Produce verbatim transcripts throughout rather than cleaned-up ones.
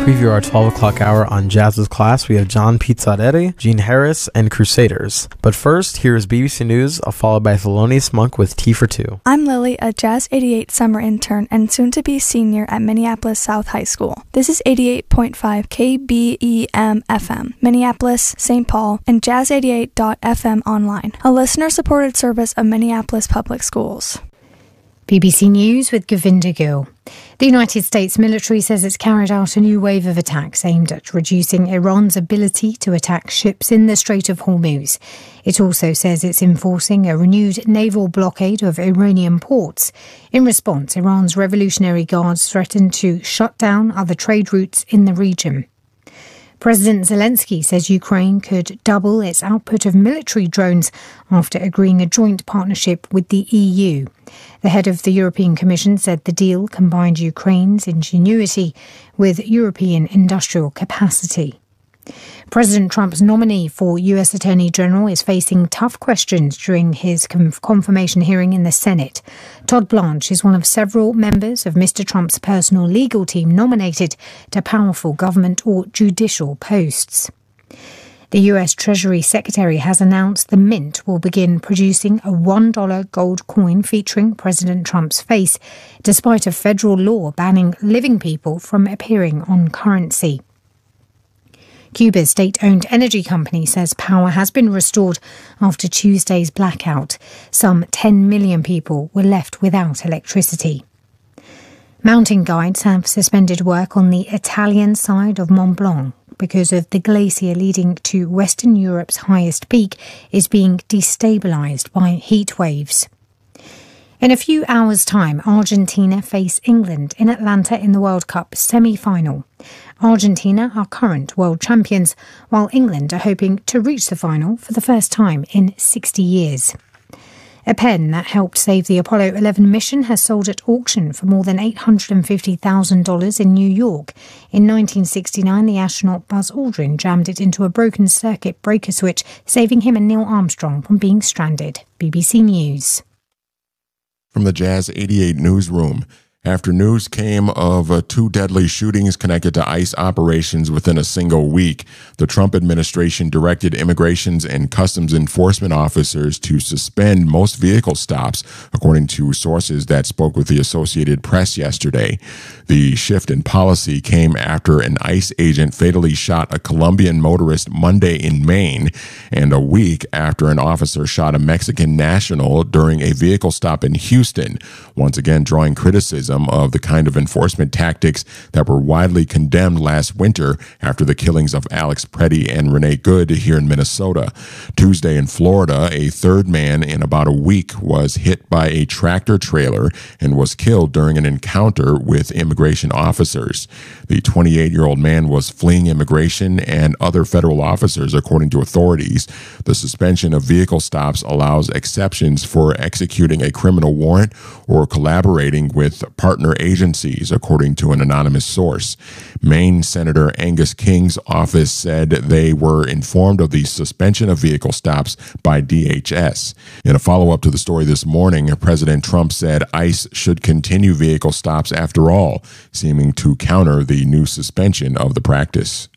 preview our twelve o'clock hour on Jazz's Class, we have John Pizzarelli, Gene Harris, and Crusaders. But first, here is B B C News, followed by Thelonious Monk with Tea for Two. I'm Lily, a Jazz eighty-eight summer intern and soon-to-be senior at Minneapolis South High School. This is eighty-eight point five K B E M F M, Minneapolis, Saint Paul, and Jazz eighty-eight dot F M online, a listener-supported service of Minneapolis Public Schools. B B C News with Govinda Gill. The United States military says it's carried out a new wave of attacks aimed at reducing Iran's ability to attack ships in the Strait of Hormuz. It also says it's enforcing a renewed naval blockade of Iranian ports. In response, Iran's Revolutionary Guards threatened to shut down other trade routes in the region. President Zelensky says Ukraine could double its output of military drones after agreeing a joint partnership with the E U. The head of the European Commission said the deal combined Ukraine's ingenuity with European industrial capacity. President Trump's nominee for U S Attorney General is facing tough questions during his confirmation hearing in the Senate. Todd Blanche is one of several members of Mister Trump's personal legal team nominated to powerful government or judicial posts. The U S Treasury Secretary has announced the Mint will begin producing a one dollar gold coin featuring President Trump's face, despite a federal law banning living people from appearing on currency. Cuba's state-owned energy company says power has been restored after Tuesday's blackout. Some ten million people were left without electricity. Mountain guides have suspended work on the Italian side of Mont Blanc because of the glacier leading to Western Europe's highest peak is being destabilised by heat waves. In a few hours' time, Argentina face England in Atlanta in the World Cup semi-final. Argentina are current world champions, while England are hoping to reach the final for the first time in sixty years. A pen that helped save the Apollo eleven mission has sold at auction for more than eight hundred fifty thousand dollars in New York. In nineteen sixty-nine, the astronaut Buzz Aldrin jammed it into a broken circuit breaker switch, saving him and Neil Armstrong from being stranded. B B C News. From the Jazz eighty-eight newsroom, after news came of uh, two deadly shootings connected to ICE operations within a single week, the Trump administration directed immigrations and customs enforcement officers to suspend most vehicle stops, according to sources that spoke with the Associated Press yesterday. The shift in policy came after an ICE agent fatally shot a Colombian motorist Monday in Maine, and a week after an officer shot a Mexican national during a vehicle stop in Houston, once again drawing criticism of the kind of enforcement tactics that were widely condemned last winter after the killings of Alex Preddy and Renee Good here in Minnesota. Tuesday in Florida, a third man in about a week was hit by a tractor trailer and was killed during an encounter with immigration officers. The twenty-eight-year-old man was fleeing immigration and other federal officers, according to authorities. The suspension of vehicle stops allows exceptions for executing a criminal warrant or collaborating with partner agencies, according to an anonymous source. Maine Senator Angus King's office said they were informed of the suspension of vehicle stops by D H S. In a follow-up to the story this morning, President Trump said ICE should continue vehicle stops after all, seeming to counter the new suspension of the practice.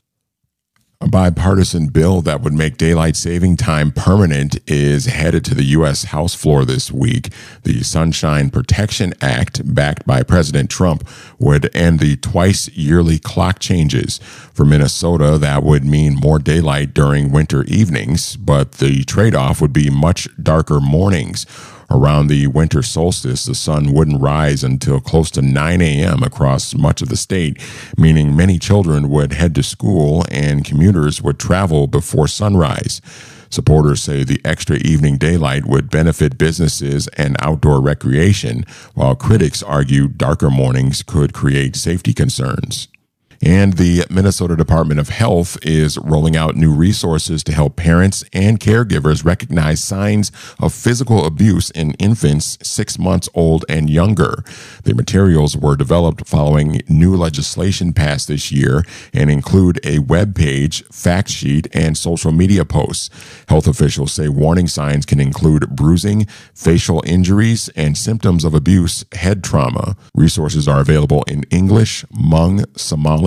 A bipartisan bill that would make daylight saving time permanent is headed to the U S House floor this week. The Sunshine Protection Act, backed by President Trump, would end the twice-yearly clock changes. For Minnesota, that would mean more daylight during winter evenings, but the trade-off would be much darker mornings. Around the winter solstice, the sun wouldn't rise until close to nine a.m. across much of the state, meaning many children would head to school and commuters would travel before sunrise. Supporters say the extra evening daylight would benefit businesses and outdoor recreation, while critics argue darker mornings could create safety concerns. And the Minnesota Department of Health is rolling out new resources to help parents and caregivers recognize signs of physical abuse in infants six months old and younger. The materials were developed following new legislation passed this year and include a web page, fact sheet, and social media posts. Health officials say warning signs can include bruising, facial injuries, and symptoms of abuse, head trauma. Resources are available in English, Hmong, Somali,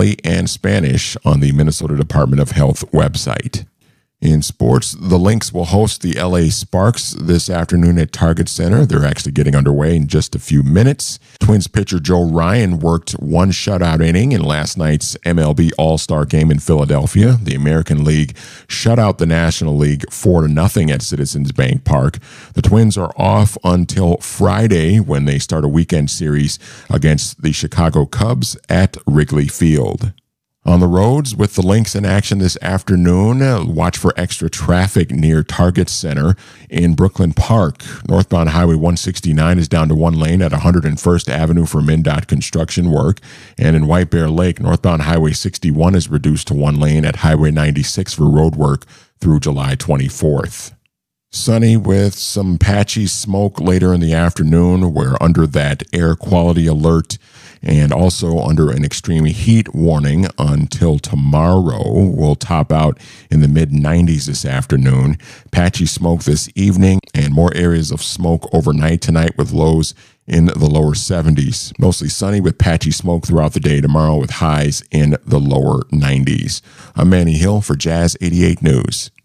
Somali and Spanish on the Minnesota Department of Health website. In sports, the Lynx will host the L A Sparks this afternoon at Target Center. They're actually getting underway in just a few minutes. Twins pitcher Joe Ryan worked one shutout inning in last night's M L B All-Star game in Philadelphia. The American League shut out the National League four to nothing at Citizens Bank Park. The Twins are off until Friday when they start a weekend series against the Chicago Cubs at Wrigley Field. On the roads, with the Lynx in action this afternoon, uh, watch for extra traffic near Target Center in Brooklyn Park. Northbound Highway one sixty-nine is down to one lane at one hundred first Avenue for MnDOT construction work. And in White Bear Lake, northbound Highway sixty-one is reduced to one lane at Highway ninety-six for road work through July twenty-fourth. Sunny with some patchy smoke later in the afternoon. We're under that air quality alert and also under an extreme heat warning until tomorrow. We'll top out in the mid nineties this afternoon. Patchy smoke this evening and more areas of smoke overnight tonight with lows in the lower seventies. Mostly sunny with patchy smoke throughout the day tomorrow with highs in the lower nineties. I'm Manny Hill for Jazz eighty-eight News.